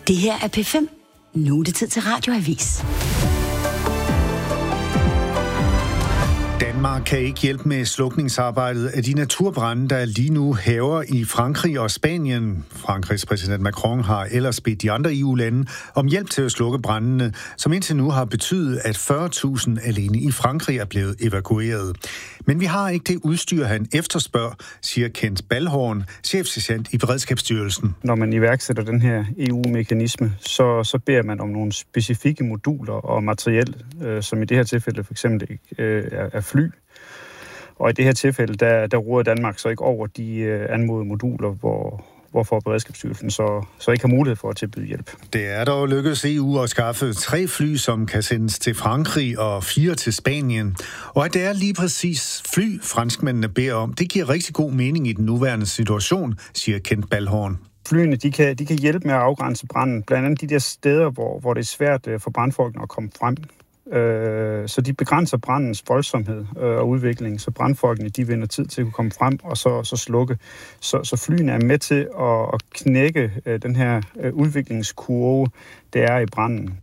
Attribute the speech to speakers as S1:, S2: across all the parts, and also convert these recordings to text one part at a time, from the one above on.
S1: Det her er P5. Nu er det tid til Radioavis.
S2: Danmark kan ikke hjælpe med slukningsarbejdet af de naturbrande, der lige nu hærger i Frankrig og Spanien. Frankrigs præsident Macron har ellers bedt de andre EU-lande om hjælp til at slukke brandene, som indtil nu har betydet, at 40.000 alene i Frankrig er blevet evakueret. Men vi har ikke det udstyr, han efterspørger, siger Kent Balhorn, chefsergent i Beredskabsstyrelsen.
S3: Når man iværksætter den her EU-mekanisme, så beder man om nogle specifikke moduler og materiel, som i det her tilfælde for eksempel er fly. Og i det her tilfælde, der råder Danmark så ikke over de anmodede moduler, hvorfor Beredskabsstyrelsen så ikke har mulighed for at tilbyde hjælp.
S2: Det er dog lykkedes EU at skaffe 3 fly, som kan sendes til Frankrig og 4 til Spanien. Og at det er lige præcis fly, franskmændene beder om, det giver rigtig god mening i den nuværende situation, siger Kent Balhorn.
S3: Flyene, de kan hjælpe med at afgrænse branden, blandt andet de der steder, hvor det er svært for brandfolkene at komme frem. Så de begrænser brandens voldsomhed og udvikling, så brandfolkene de vinder tid til at komme frem og så slukke. Så flyene er med til at knække den her udviklingskurve, der er i branden.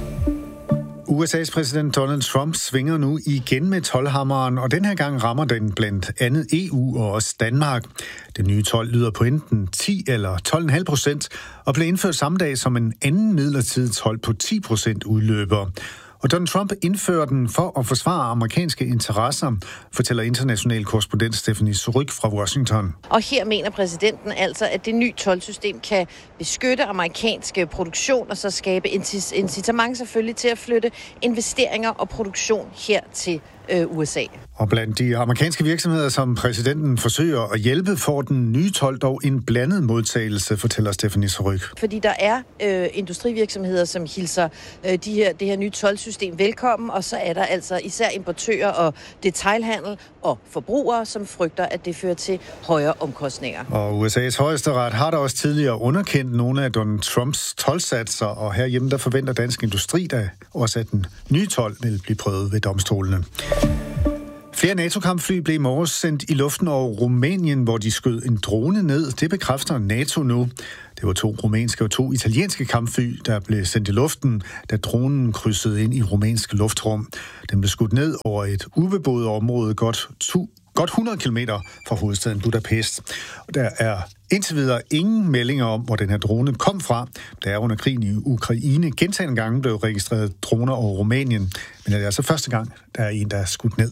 S2: USA's præsident Donald Trump svinger nu igen med toldhammeren, og den her gang rammer den blandt andet EU og også Danmark. Den nye told lyder på enten 10 eller 12,5% og blev indført samme dag som en anden midlertidig told på 10% udløber. Og Donald Trump indfører den for at forsvare amerikanske interesser, fortæller international korrespondent Stephanie Suryk fra Washington.
S4: Og her mener præsidenten altså, at det nye toldsystem kan beskytte amerikanske produktion og så skabe incitament selvfølgelig til at flytte investeringer og produktion her til USA.
S2: Og blandt de amerikanske virksomheder, som præsidenten forsøger at hjælpe, får den nye told dog en blandet modtagelse, fortæller Stephanie Suryk.
S4: Fordi der er industrivirksomheder, som hilser det her nye toldsystem velkommen, og så er der altså især importører og detailhandel og forbrugere, som frygter, at det fører til højere omkostninger.
S2: Og USA's højesteret har da også tidligere underkendt nogle af Donald Trumps toldsatser, og herhjemme der forventer dansk industri da også, at den nye told vil blive prøvet ved domstolene. Flere NATO-kampfly blev i morges sendt i luften over Rumænien, hvor de skød en drone ned. Det bekræfter NATO nu. Det var 2 rumænske og 2 italienske kampfly, der blev sendt i luften, da dronen krydsede ind i rumænsk luftrum. Den blev skudt ned over et ubeboet område godt 100 kilometer fra hovedstaden Budapest. Og der er indtil videre ingen meldinger om, hvor den her drone kom fra. Der er under krigen i Ukraine gentagne gange blev registreret droner over Rumænien, men det er altså første gang, der er en, der er skudt ned.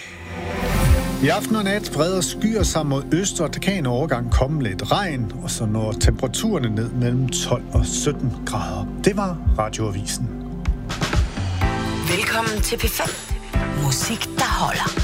S2: I aften og nat breder skyer sig mod øst, og der kan en overgang komme lidt regn, og så når temperaturerne ned mellem 12 og 17 grader. Det var Radioavisen.
S1: Velkommen til P5. Musik, der holder.